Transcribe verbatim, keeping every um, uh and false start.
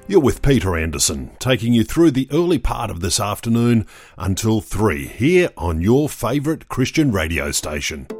You're with Peter Anderson, taking you through the early part of this afternoon until three here on your favourite Christian radio station.